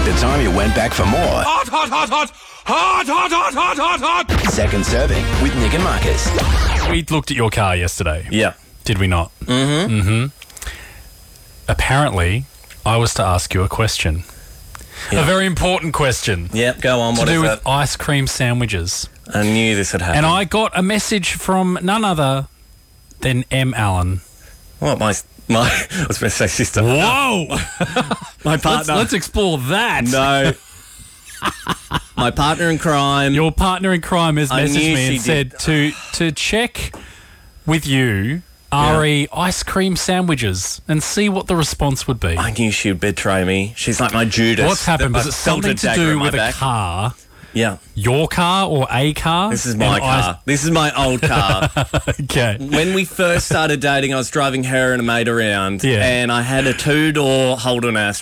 like the time you went back for more. Hot, hot, hot, hot, hot, hot, hot, hot, hot, hot. Second Serving with Nick and Marcus. We looked at your car yesterday. Yeah. Did we not? Mm-hmm. Mm-hmm. Apparently, I was to ask you a question. Yeah. A very important question. Yep, go on. What to is do it? with ice cream sandwiches. I knew this would happen. And I got a message from none other than M. Allen. What, my I was going to say sister. Whoa! My partner. Let's explore that. No. My partner in crime. Your partner in crime has I messaged knew me she and said to check with you RE ice cream sandwiches and see what the response would be. I knew she would betray me. She's like my Judas. What's happened? Was I it felt something to dagger do in my with a back. car? Yeah. Your car or a car? This is my car. This is my old car. Okay. When we first started dating, I was driving her and a mate around, Yeah. and I had a 2-door Holden Astra.